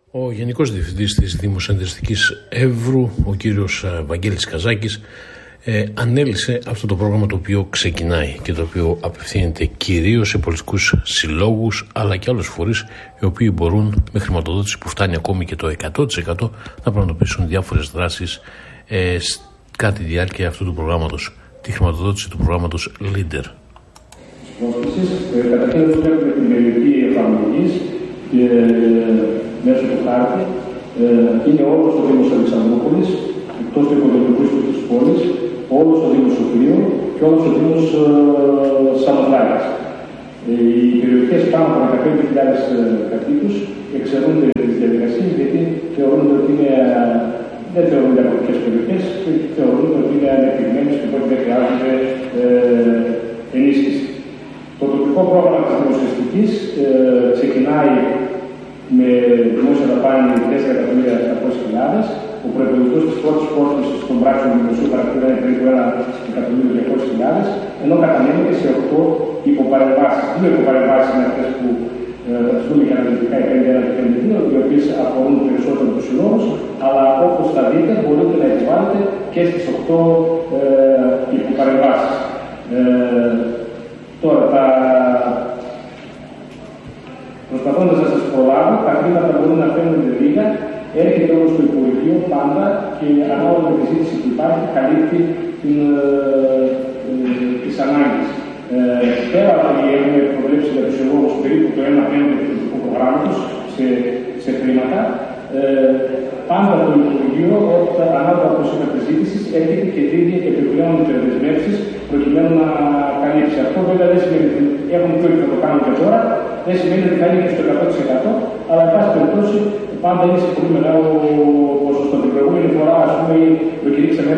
Ο Γενικός Διευθυντής της Δημοσιοαντιστικής Εύρου, ο κύριος Βαγγέλης Καζάκης, ανέλησε αυτό το πρόγραμμα το οποίο ξεκινάει και το οποίο απευθύνεται κυρίως σε πολιτικούς συλλόγους αλλά και άλλους φορείς οι οποίοι μπορούν με χρηματοδότηση που φτάνει ακόμη και το 100% να πραγματοποιήσουν διάφορες δράσεις κατά τη διάρκεια αυτού του προγράμματος, τη χρηματοδότηση του προγράμματος Leader. Καταρχήν βλέπουμε την μελλοντική εφαρμογή μέσω του χάρτη. Είναι όλος ο Δήμος Αλεξανδρούπολης, εκτός του οικοδομικού της πόλης, όλος ο Δήμος Σοφρίου και όλος ο Δήμος Σαμοθράκης. Οι περιοχές πάνω από 15.000 κατοίκους εξαιρούνται τις διαδικασίες γιατί θεωρούνται ότι δεν θεωρούνται αγροτικές περιοχές και θεωρούνται ότι είναι ανεπτυγμένες και οπότε δεν χρειάζονται ενίσχυση. Το τοπικό πρόγραμμα της δημοσιοαστικής ξεκινάει με δημόσια δαπάνη 4.700.000. Ο προϋπολογισμός της πρώτης πρόσκλησης των πράξεων δημοσίου χαρακτήρα είναι περίπου 1.200.000, ενώ κατανέμεται σε 8 υποπαρεμβάσεις. 2 υποπαρεμβάσεις είναι αυτές που θα τις δούμε και αναλυτικά, η 51 και 52, οι οποίες αφορούν περισσότερο τους συλλόγους, αλλά όπως θα δείτε μπορείτε να επιβάλλετε και στις 8 υποπαρεμβάσεις. Τώρα, προσπαθώντας να σας προλάβω, τα χρήματα μπορούν να φαίνονται λίγα, έρχεται όμως στο Υπουργείο πάντα και ανάλογα με τη ζήτηση που υπάρχει, καλύπτει τις ανάγκες. Πέρα από ότι έχουμε προβλέψει για τους συλλόγους περίπου το 1/5 του τοπικού προγράμματος σε χρήματα, πάντα το Υπουργείο, ανάλογα από τις ζήτησεις, έρχεται και δίνει επιπλέον υπερδεσμεύσεις προκειμένου να καλύψει. Αυτό βέβαια δεν σημαίνει ότι έχουμε πει ότι θα το κάνουμε και τώρα, δεν σημαίνει ότι θα είναι και στο 100%, αλλά εν πάση περιπτώσει πάντα είναι σε πολύ μεγάλο ποσοστό. Την προηγούμενη φορά, ας πούμε, προκηρύξαμε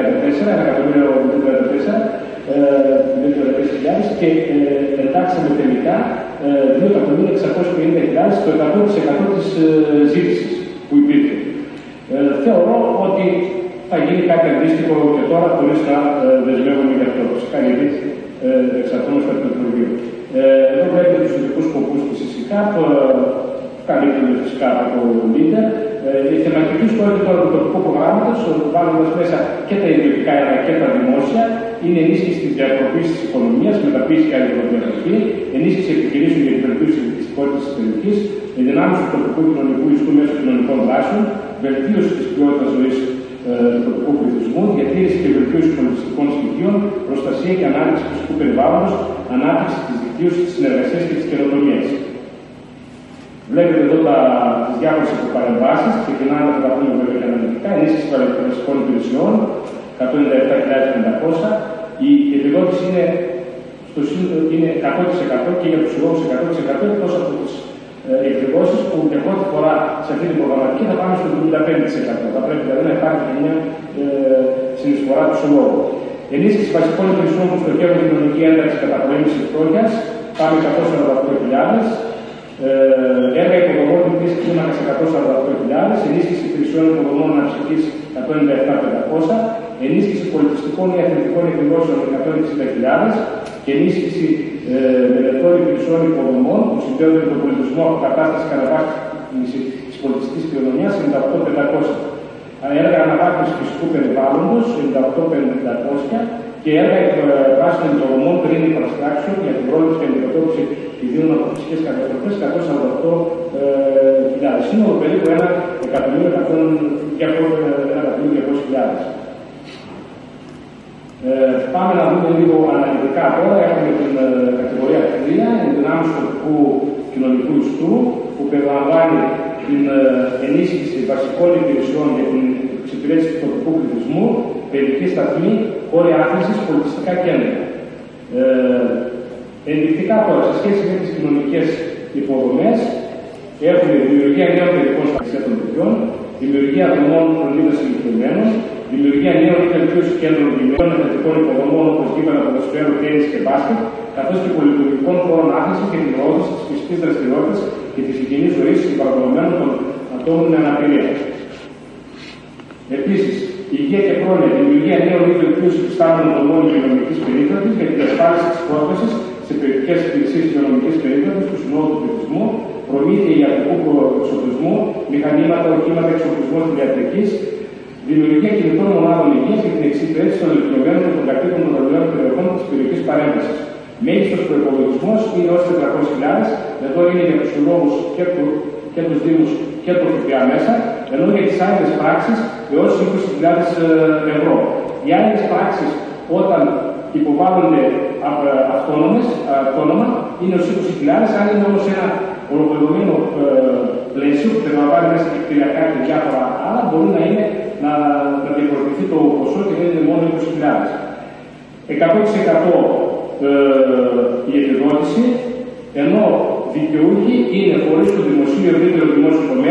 1,34 και εντάξαμε τελικά 2.650.000 στο 100% της ζήτησης που υπήρχε. Θεωρώ ότι θα γίνει κάτι αντίστοιχο και τώρα χωρίς να δεσμεύομαι γι' αυτό. Φυσικά γιατί εξαρτώμαστε από το Υπουργείο. Εδώ βλέπετε τους ειδικούς σκοπούς της ΕΣΥΚΑΠ, καλύπτονται φυσικά από το Leader. Οι θεματικοί στόχοι τώρα του τοπικού προγράμματος, βάζοντας μέσα και τα ιδιωτικά έργα και τα δημόσια, είναι ενίσχυση της διακοπής της οικονομίας, μεταποίηση και αλληλοδιαστική, ενίσχυση επιχειρήσεων για την βελτίωση της ειδικότητας της περιοχής, ενδυνάμωση του τοπικού κοινωνικού ιστού μέσω κοινωνικών δράσεων, βελτίωση της ποιότητας ζωής του τοπικού πληθυσμού, διατήρηση και βελτίωση πολιτιστικών στοιχείων, προστασία και ανάπτυξη του φυσικού περιβάλλοντος, ανάπτυξη της δικτύωσης, της συνεργασίας και της καινοτομίας. Βλέπετε εδώ τις διάφορες υποπαρεμβάσεις, ξεκινάμε από τα πούμε βέβαια και αναλυτικά, ενίσχυση των υπηρεσιών, 197.500. Η επιδότηση είναι 100% και για τους συλλόγους 100% εκτός από τις εκδηλώσεις που για πρώτη φορά σε αυτή την προγραμματική θα πάμε στο 75%. Θα πρέπει δηλαδή να υπάρχει και μια συνεισφορά του συλλόγου. Ενίσχυση βασικών υπηρεσιών που στοχεύουν την κοινωνική ένταξη κατά πολέμηση φτώχειας, πάμε 148.000. Έργα υποδομών διπλής κλίμακας 148.000, ενίσχυση υπηρεσιών υποδομών αναψυχής 197.500, ενίσχυση πολιτιστικών ή αθλητικών εκδηλώσεων 160.000 και ενίσχυση μελετών υπηρεσιών υποδομών που συνδέονται με τον πολιτισμό από κατάσταση και αναβάθμιση της πολιτιστικής κληρονομιάς 98.500. Έργα αναβάθμισης φυσικού περιβάλλοντος 98.500 και έργα πράσινων υποδομών green infrastructure για την πρόληψη και αντιμετώπιση ιδίων από φυσικές καταστροφές 148.000. Σύνολο περίπου 1.200.000. Πάμε να δούμε λίγο αναλυτικά τώρα. Έχουμε την κατηγορία 3, ενδυνάμωση του τοπικού κοινωνικού ιστού, που περιλαμβάνει την ενίσχυση βασικών υπηρεσιών για την εξυπηρέτηση του τοπικού πληθυσμού, παιδική σταθμή, χώροι άθλησης, πολιτιστικά κέντρα. Ενδεικτικά τώρα, σε σχέση με τις κοινωνικές υποδομές, έχουμε δημιουργία νέων παιδικών σταθμών των παιδιών, δημιουργία δομών φροντίδας ηλικιωμένων, δημιουργία νέων βελτίωση κέντρων δημιουργικών αθλητικών υποδομών όπως γήπεδα ποδοσφαίρου, τένις και μπάσκετ, καθώς και πολυλειτουργικών χώρων άθλησης και την προώθηση της φυσικής δραστηριότητας και της υγιεινής ζωής συμπαραβολωμένων των ατόμων με αναπηρία. Επίσης, υγεία και πρόνοια, δημιουργία νέων ή βελτίωση υφιστάμενων δομών υγειονομικής περίθαλψης για την διασφάλιση της πρόσβασης σε ποιοτικές υπηρεσίες υγειονομικής περίθαλψης του συνόλου του πληθυσμού, προμήθεια ιατρικού προσωπικού εξοπλισμού, μηχανήματα, οχήματα, εξοπλισμό ιατρικής, δημιουργία κινητών μονάδων υγείας για την εξυπηρέτηση των ηλικιωμένων και των κατοίκων των δομημένων περιοχών της περιοχής παρέμβασης. Μέγιστος προϋπολογισμός είναι ως 400.000, εδώ είναι για τους συλλόγους και τους Δήμους και το ΦΠΑ μέσα, ενώ για τις άλλες πράξεις έως 20.000 ευρώ. Οι άλλες πράξεις όταν υποβάλλονται αυτόνομα είναι ως 20.000, αν είναι όμως ένα ολοκληρωμένο πλαίσιο που περιλαμβάνει μέσα και κτηριακά και διάφορα άλλα, μπορεί να είναι να διαφορετηθεί το ποσό και δεν είναι μόνο 20.000. 100% η επιδότηση, ενώ δικαιούχοι είναι φορείς του δημοσίου ευρύτερου δημόσιου τομέα.